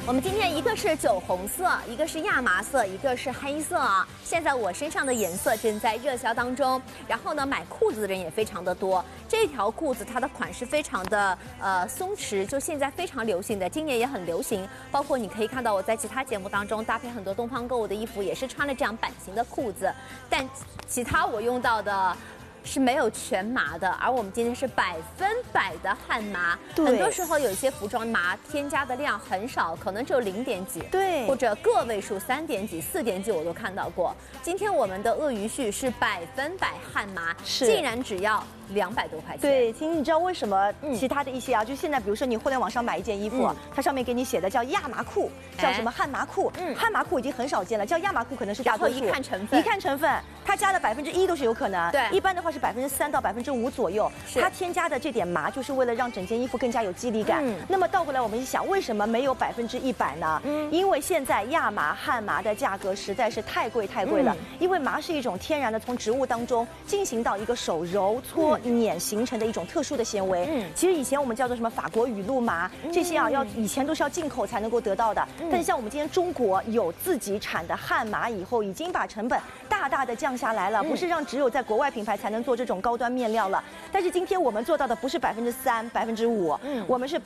我们今天一个是酒红色，一个是亚麻色，一个是黑色啊。现在我身上的颜色正在热销当中，然后呢，买裤子的人也非常的多。这条裤子它的款式非常的松弛，就现在非常流行的，今年也很流行。包括你可以看到我在其他节目当中搭配很多东方购物的衣服，也是穿了这样版型的裤子，但其他我用到的是没有全麻的，而我们今天是100%的汉麻。很多时候有一些服装麻添加的量很少，可能只有0点几， 对， 或者个位数3点几、4点几我都看到过。今天我们的鳄鱼絮是100%汉麻，竟然只要200多块钱。 对，其实你知道为什么其他的一些啊，就现在比如说你互联网上买一件衣服，它上面给你写的叫亚麻裤，叫什么汉麻裤，汉麻裤已经很少见了，叫亚麻裤可能是大多数。 一看成分， 一看成分，它加了1%都是有可能。 对， 一般的话是3%到5%左右。它添加的这点麻就是为了让整件衣服更加有肌理感。那么倒过来我们一想，为什么没有100%呢？因为现在亚麻、汉麻的价格实在是太贵了。因为麻是一种天然的从植物当中进行到一个手揉搓碾形成的一种特殊的纤维。其实以前我们叫做什么法国雨露麻这些啊，以前都是要进口才能够得到的。但是像我们今天中国有自己产的汉麻以后，已经把成本大大的降下来了，不是让只有在国外品牌才能做这种高端面料了。但是今天我们做到的不是3%、5%，我们是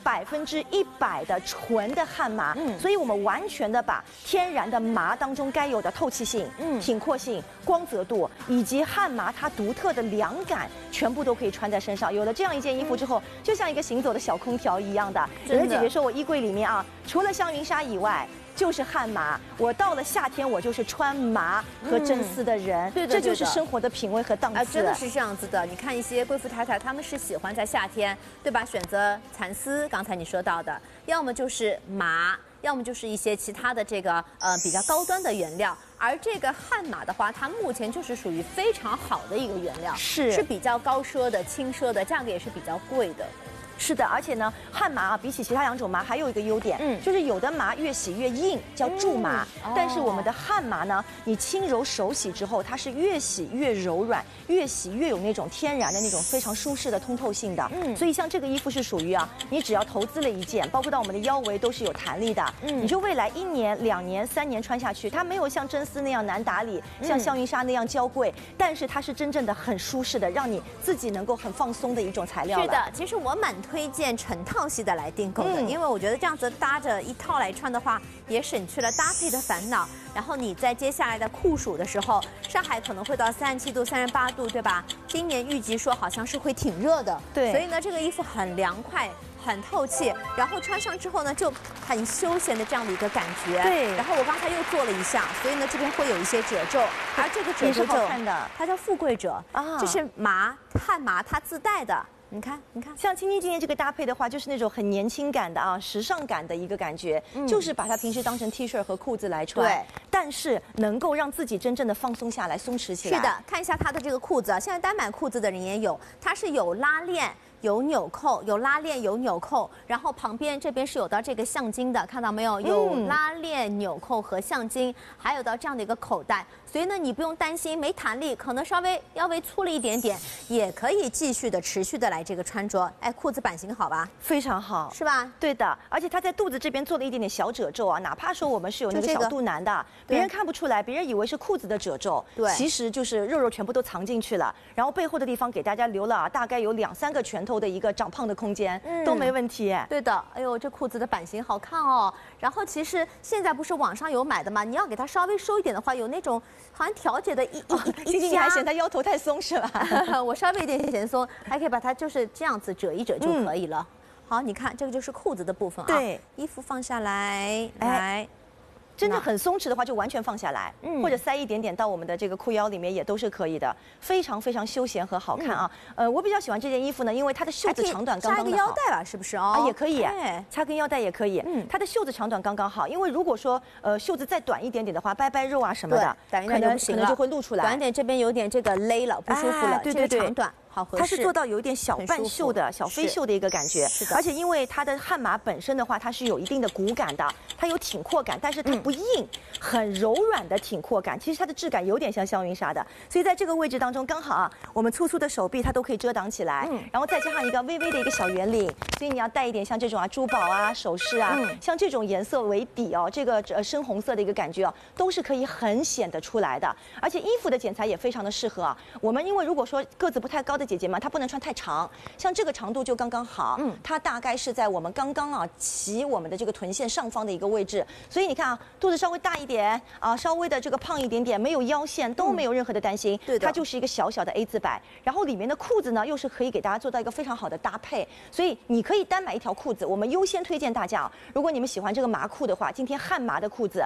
100%的纯的汉麻。所以我们完全的把天然的麻当中该有的透气性、挺阔性、光泽度，以及汉麻它独特的凉感，全部都可以穿在身上。有了这样一件衣服之后，就像一个行走的小空调一样的。有的姐姐说我衣柜里面啊，除了香云纱以外，就是汉麻。我到了夏天，我就是穿麻和真丝的人。对的，这就是生活的品味和档次。 真的是这样子的。你看一些贵妇太太，她们是喜欢在夏天，对吧？选择蚕丝，刚才你说到的，要么就是麻，要么就是一些其他的这个比较高端的原料。而这个汉麻的话，它目前就是属于非常好的一个原料，是比较高奢的、轻奢的，价格也是比较贵的。 是的，而且呢，汉麻啊，比起其他2种麻还有一个优点，就是有的麻越洗越硬，叫苎麻，但是我们的汉麻呢，你轻柔手洗之后，它是越洗越柔软，越洗越有那种天然的那种非常舒适的通透性的。所以像这个衣服是属于啊，你只要投资了一件，包括到我们的腰围都是有弹力的，你就未来1年、2年、3年穿下去，它没有像真丝那样难打理，像香云纱那样娇贵，但是它是真正的很舒适的，让你自己能够很放松的一种材料了。 是的，其实我蛮推荐成套系的来订购的，因为我觉得这样子搭着一套来穿的话，也省去了搭配的烦恼。然后你在接下来的酷暑的时候，上海可能会到37度、38度，对吧？今年预计说好像是会挺热的，对，所以呢，这个衣服很凉快。很透气，然后穿上之后呢，就很休闲的这样的一个感觉。对，然后我刚才又做了一下，所以呢，这边会有一些褶皱，而这个褶皱好看的， 它叫富贵褶啊，这是麻汉麻它自带的。你看， 像青青今天这个搭配的话，就是那种很年轻感的啊，时尚感的一个感觉，就是把它平时当成 T 恤和裤子来穿，对，但是能够让自己真正的放松下来、松弛起来。 是的，看一下它的这个裤子啊，现在单买裤子的人也有，它是有拉链。有纽扣，有拉链，有纽扣，然后旁边这边是有到这个橡筋的，看到没有？有拉链、纽扣和橡筋，还有到这样的一个口袋，所以呢，你不用担心没弹力，可能稍微腰围粗了一点点，也可以继续的、持续的来这个穿着。哎，裤子版型好吧？ 非常好， 是吧？ 对的，而且它在肚子这边做了一点点小褶皱啊，哪怕说我们是有那个小肚腩的，别人看不出来，别人以为是裤子的褶皱，对，其实就是肉肉全部都藏进去了，然后背后的地方给大家留了大概有2、3个拳头的一个长胖的空间，都没问题。 对的，哎呦，这裤子的版型好看哦。然后其实现在不是网上有买的吗？你要给它稍微收一点的话，有那种好像调节的一你还嫌它腰头太松是吧？ 我稍微有点嫌松，还可以把它就是这样子折一折就可以了。好，你看这个就是裤子的部分啊。对，衣服放下来，来。 真的很松弛的话，就完全放下来，或者塞一点点到我们的这个裤腰里面也都是可以的，非常非常休闲和好看啊。我比较喜欢这件衣服呢，因为它的袖子长短刚刚好。 加一个腰带吧，是不是哦？ 也可以，插根腰带也可以。它的袖子长短刚刚好，因为如果说袖子再短一点点的话，掰肉啊什么的， 短一点就不行了， 可能就会露出来。 短一点这边有点这个勒了，不舒服了。对，长短。 好合适。 它是做到有一点小半袖的小飞袖的一个感觉， 是的。 而且因为它的汗麻本身的话，它是有一定的骨感的，它有挺阔感，但是它不硬，很柔软的挺阔感。其实它的质感有点像香云纱的，所以在这个位置当中刚好啊，我们粗粗的手臂它都可以遮挡起来，然后再加上一个微微的一个小圆领，所以你要带一点像这种啊珠宝啊首饰啊，像这种颜色为底哦，这个深红色的一个感觉哦，都是可以很显得出来的。而且衣服的剪裁也非常的适合啊。我们因为如果说个子不太高的姐姐们，她不能穿太长，像这个长度就刚刚好，它大概是在我们刚刚啊齐我们的这个臀线上方的一个位置，所以你看啊，肚子稍微大一点啊，稍微的这个胖一点点，没有腰线都没有任何的担心， 对的， 它就是一个小小的 A 字摆，然后里面的裤子呢又是可以给大家做到一个非常好的搭配，所以你可以单买一条裤子。我们优先推荐大家啊，如果你们喜欢这个麻裤的话，今天汗麻的裤子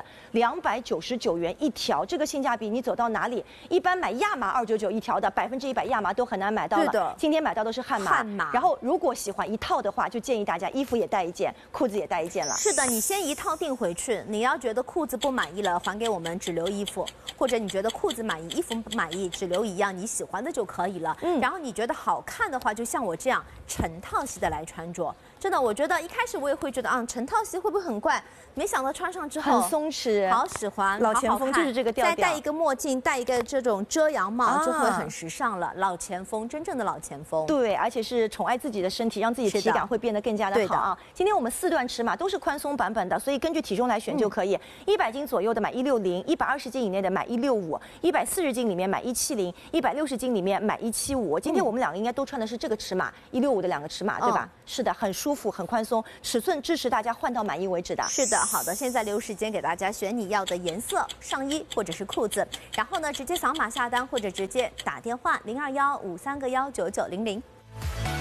299元一条，这个性价比你走到哪里？一般买亚麻299一条的100%亚麻都很难买到了， 对的， 今天买到都是汗麻。然后如果喜欢一套的话，就建议大家衣服也带一件，裤子也带一件了。 是的，你先一套订回去，你要觉得裤子不满意了，还给我们只留衣服，或者你觉得裤子满意，衣服不满意，只留一样你喜欢的就可以了。然后你觉得好看的话，就像我这样成套系的来穿着。真的，我觉得一开始我也会觉得啊，成套系会不会很怪？没想到穿上之后很松弛， 好喜欢， 老前锋就是这个调调。 再戴一个墨镜，戴一个这种遮阳帽，就会很时尚了。老前锋，真正的老前锋。 对，而且是宠爱自己的身体，让自己体感会变得更加的好啊。今天我们4段尺码都是宽松版本的，所以根据体重来选就可以。100斤左右的买160，120斤以内的买165，140斤里面买170，160斤里面买175。今天我们两个应该都穿的是这个尺码，165的2个尺码，对吧？是的，很舒服，很宽松，尺寸支持大家换到满意为止的。 是的，好的，现在留时间给大家选你要的颜色上衣或者是裤子，然后呢直接扫码下单或者直接打电话0215319900。